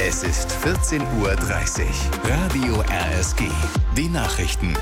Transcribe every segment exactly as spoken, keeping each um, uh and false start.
Es ist vierzehn Uhr dreißig. Radio R S G. Die Nachrichten.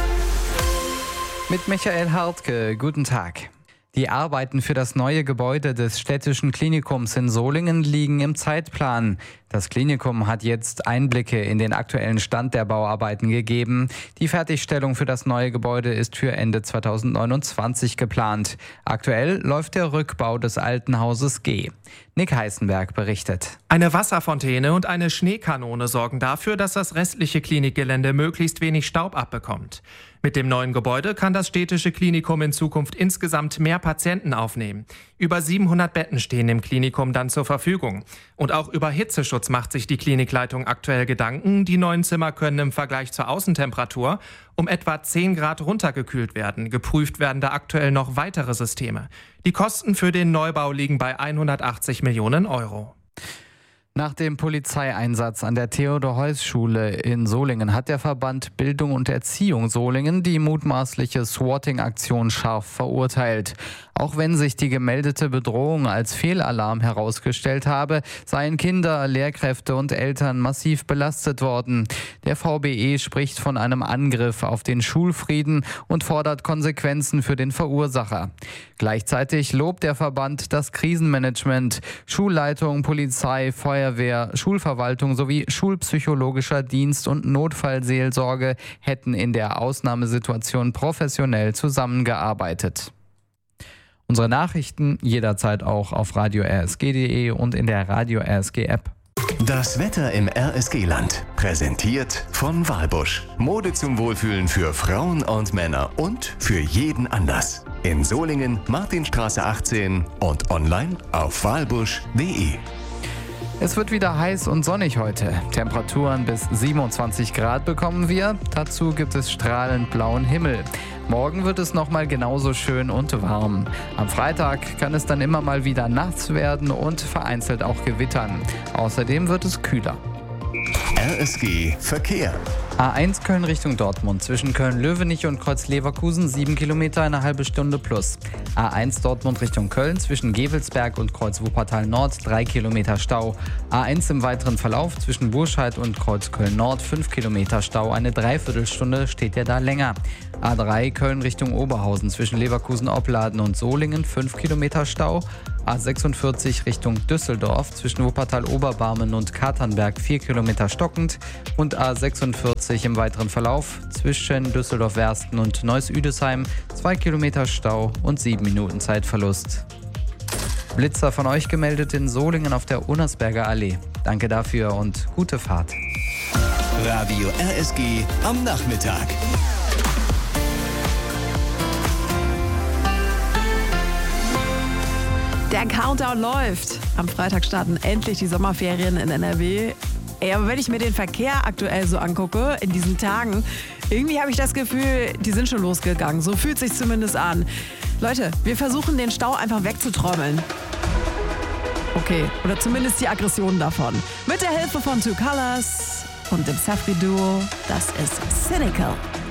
Mit Michael Hartke, guten Tag. Die Arbeiten für das neue Gebäude des Städtischen Klinikums in Solingen liegen im Zeitplan. Das Klinikum hat jetzt Einblicke in den aktuellen Stand der Bauarbeiten gegeben. Die Fertigstellung für das neue Gebäude ist für Ende zweitausendneunundzwanzig geplant. Aktuell läuft der Rückbau des alten Hauses G. Nick Heißenberg berichtet. Eine Wasserfontäne und eine Schneekanone sorgen dafür, dass das restliche Klinikgelände möglichst wenig Staub abbekommt. Mit dem neuen Gebäude kann das Städtische Klinikum in Zukunft insgesamt mehr Patienten aufnehmen. Über siebenhundert Betten stehen im Klinikum dann zur Verfügung. Und auch über Hitzeschutz macht sich die Klinikleitung aktuell Gedanken. Die neuen Zimmer können im Vergleich zur Außentemperatur um etwa zehn Grad runtergekühlt werden. Geprüft werden da aktuell noch weitere Systeme. Die Kosten für den Neubau liegen bei hundertachtzig Millionen Euro. Nach dem Polizeieinsatz an der Theodor-Heuss-Schule in Solingen hat der Verband Bildung und Erziehung Solingen die mutmaßliche Swatting-Aktion scharf verurteilt. Auch wenn sich die gemeldete Bedrohung als Fehlalarm herausgestellt habe, seien Kinder, Lehrkräfte und Eltern massiv belastet worden. Der V B E spricht von einem Angriff auf den Schulfrieden und fordert Konsequenzen für den Verursacher. Gleichzeitig lobt der Verband das Krisenmanagement. Schulleitung, Polizei, Feuerwehr, Schulverwaltung sowie schulpsychologischer Dienst und Notfallseelsorge hätten in der Ausnahmesituation professionell zusammengearbeitet. Unsere Nachrichten jederzeit auch auf radio r s g punkt d e und in der Radio R S G App. Das Wetter im R S G-Land. Präsentiert von Walbusch. Mode zum Wohlfühlen für Frauen und Männer und für jeden Anlass. In Solingen, Martinstraße achtzehn und online auf walbusch punkt d e. Es wird wieder heiß und sonnig heute. Temperaturen bis siebenundzwanzig Grad bekommen wir. Dazu gibt es strahlend blauen Himmel. Morgen wird es nochmal genauso schön und warm. Am Freitag kann es dann immer mal wieder nass werden und vereinzelt auch gewittern. Außerdem wird es kühler. R S G Verkehr. A eins Köln Richtung Dortmund zwischen Köln-Löwenich und Kreuz-Leverkusen sieben Kilometer, eine halbe Stunde plus. A eins Dortmund Richtung Köln zwischen Gevelsberg und Kreuz-Wuppertal Nord drei Kilometer Stau. A eins im weiteren Verlauf zwischen Burscheid und Kreuz-Köln Nord fünf Kilometer Stau, eine Dreiviertelstunde steht der da länger. A drei Köln Richtung Oberhausen zwischen Leverkusen-Opladen und Solingen fünf Kilometer Stau. A sechsundvierzig Richtung Düsseldorf zwischen Wuppertal-Oberbarmen und Katernberg vier Kilometer stockend und A sechsundvierzig im weiteren Verlauf zwischen Düsseldorf-Wersten und Neuss-Üdesheim zwei Kilometer Stau und sieben Minuten Zeitverlust. Blitzer von euch gemeldet in Solingen auf der Unnersberger Allee. Danke dafür und gute Fahrt. Radio R S G am Nachmittag. Der Countdown läuft. Am Freitag starten endlich die Sommerferien in N R W. Ey, aber wenn ich mir den Verkehr aktuell so angucke, in diesen Tagen, irgendwie habe ich das Gefühl, die sind schon losgegangen. So fühlt sich zumindest an. Leute, wir versuchen den Stau einfach wegzutrommeln. Okay, oder zumindest die Aggressionen davon. Mit der Hilfe von Two Colors und dem Safri Duo, das ist Cynical.